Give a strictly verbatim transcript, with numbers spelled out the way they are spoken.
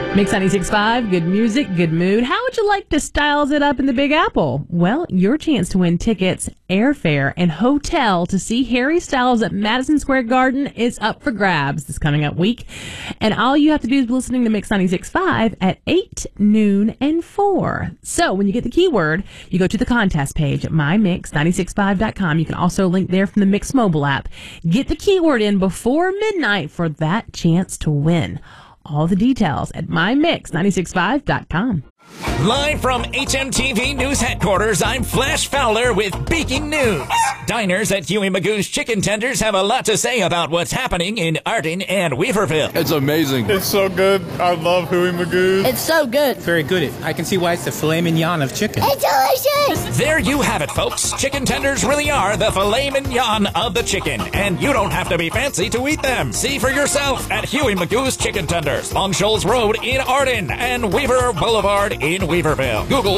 Mix ninety-six point five, good music, good mood. How would you like to styles it up in the Big Apple? Well, your chance to win tickets, airfare, and hotel to see Harry Styles at Madison Square Garden is up for grabs this coming up week. And all you have to do is listening to Mix ninety-six point five at eight, noon, and four. So when you get the keyword, you go to the contest page at my mix nine six five dot com. You can also link there from the Mix mobile app. Get the keyword in before midnight for that chance to win. All the details at my mix nine six five dot com. Live from H M T V News Headquarters, I'm Flash Fowler with breaking news. Diners at Huey Magoo's Chicken Tenders have a lot to say about what's happening in Arden and Weaverville. It's amazing. It's so good. I love Huey Magoo's. It's so good. Very good. I can see why it's the filet mignon of chicken. It's delicious. There you have it, folks. Chicken tenders really are the filet mignon of the chicken, and you don't have to be fancy to eat them. See for yourself at Huey Magoo's Chicken Tenders, Long Shoals Road in Arden and Weaver Boulevard in Weaverville. Google